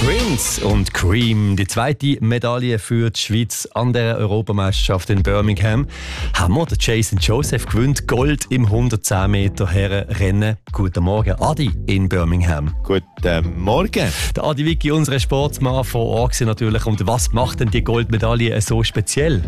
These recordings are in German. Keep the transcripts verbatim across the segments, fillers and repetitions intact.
Prince und Cream, die zweite Medaille für die Schweiz an der Europameisterschaft in Birmingham. Haben wir, der Jason Joseph gewinnt Gold im hundertzehn Meter Herrenrennen. Guten Morgen, Adi in Birmingham. Guten Morgen. Der Adi Wicki, unser Sportsmann vor Ort natürlich. Und was macht denn die Goldmedaille so speziell?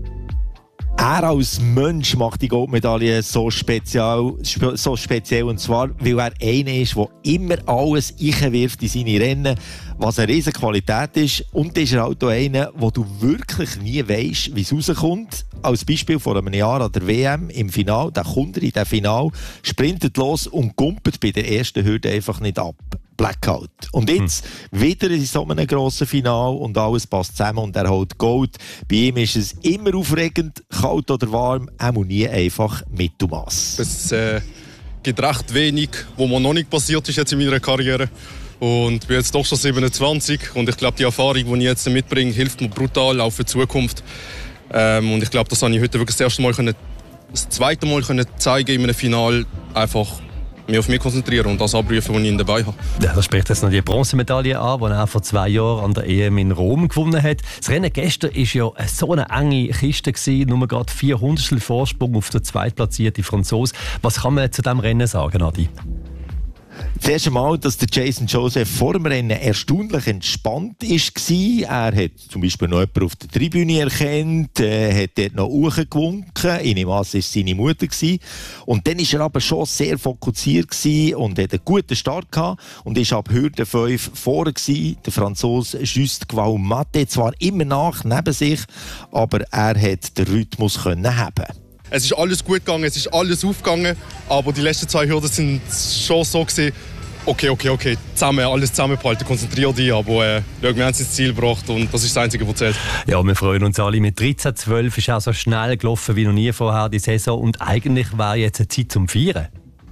Er als Mensch macht die Goldmedaille so speziell, so speziell, und zwar, weil er einer ist, der immer alles einwirft in seine Rennen, was eine riesige Qualität ist. Und ist er halt auch einer, wo du wirklich nie weisst, wie es rauskommt. Als Beispiel vor einem Jahr an der W M im Finale, der kommt er in dem Finale, sprintet los und kumpelt bei der ersten Hürde einfach nicht ab. Blackout. Und jetzt hm. wieder in so einem grossen Finale und alles passt zusammen und er holt Gold. Bei ihm ist es immer aufregend, kalt oder warm, auch nie einfach Mittelmaß. Es äh, gibt recht wenig, was mir noch nicht passiert ist jetzt in meiner Karriere. Und ich bin jetzt doch schon siebenundzwanzig und ich glaube, die Erfahrung, die ich jetzt mitbringe, hilft mir brutal auch für die Zukunft. Ähm, und ich glaube, das habe ich heute wirklich das erste Mal können, das zweite Mal können zeigen in einem Finale, einfach mich auf mich konzentrieren und das abrufen, was ich dabei habe. Ja, da spricht jetzt noch die Bronzemedaille an, die er vor zwei Jahren an der E M in Rom gewonnen hat. Das Rennen gestern war ja so eine enge Kiste gewesen, nur gerade vier Hundertstel Vorsprung auf den zweitplatzierten Franzosen. Was kann man zu diesem Rennen sagen, Adi? Das erste Mal, dass der Jason Joseph vor dem Rennen erstaunlich entspannt war. Er hat zum Beispiel noch jemanden auf der Tribüne erkannt, äh, hat dort noch hochgewunken. Ich nehme an, es war seine Mutter. Und dann war er aber schon sehr fokussiert und hat einen guten Start gehabt und ist ab Hürde fünf vorne gewesen. Der Franzose Just Guaumaté, zwar immer nach, neben sich, aber er hat den Rhythmus können haben. Es ist alles gut gegangen, es ist alles aufgegangen, aber die letzten zwei Hürden sind schon so gewesen, okay, okay, okay, zusammen, alles zusammenbehalten, konzentrier dich, aber äh, wir haben es ins Ziel gebracht und das ist das Einzige, was zählt. Ja, wir freuen uns alle. Mit dreizehn zwölf ist er so schnell gelaufen wie noch nie vorher die Saison und eigentlich wäre jetzt eine Zeit zum Feiern.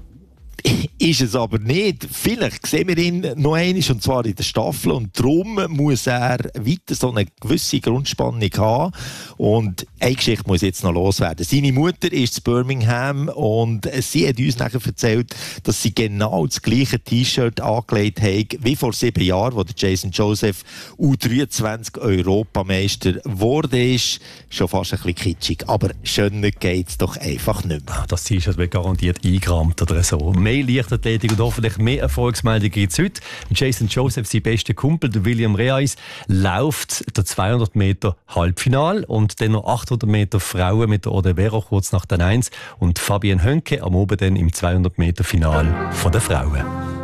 Ist es aber nicht. Vielleicht sehen wir ihn noch einmal, und zwar in der Staffel. Und darum muss er weiter so eine gewisse Grundspannung haben. Und eine Geschichte muss jetzt noch loswerden. Seine Mutter ist in Birmingham und sie hat uns nachher erzählt, dass sie genau das gleiche T-Shirt angelegt hat wie vor sieben Jahren, wo der Jason Joseph U dreiundzwanzig Europameister wurde. Schon fast ein bisschen kitschig. Aber schöner geht es doch einfach nicht mehr. Das T-Shirt wird garantiert eingerahmt oder so. Mehr Leichtathletik und hoffentlich mehr Erfolgsmeldungen gibt es heute. Jason Joseph, sein bester Kumpel, der William Reis, läuft der zweihundert Meter Halbfinal und dann noch achthundert Meter Frauen mit der Odevero kurz nach der eins und Fabienne Hönke am Oben dann im zweihundert Meter Final von der Frauen.